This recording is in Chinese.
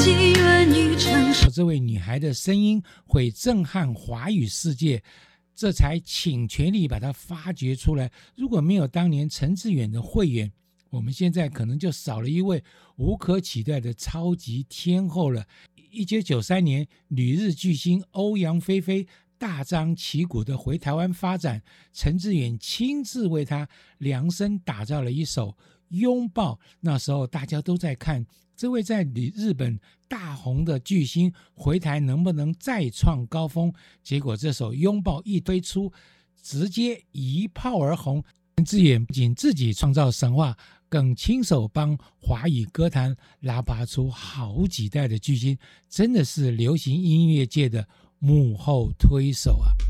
积怨与承受。 这位女孩的声音会震撼华语世界，这才倾全力把它发掘出来。如果没有当年陈志远的慧眼，我们现在可能就少了一位无可取代的超级天后了。1993年，旅日巨星欧阳菲菲大张旗鼓的回台湾发展，陈志远亲自为她量身打造了一首《拥抱》。那时候大家都在看这位在日本大红的巨星回台能不能再创高峰。结果这首《拥抱》一推出，直接一炮而红。陈志远不仅自己创造神话，更亲手帮华语歌坛拉拔出好几代的巨星，真的是流行音乐界的幕后推手啊。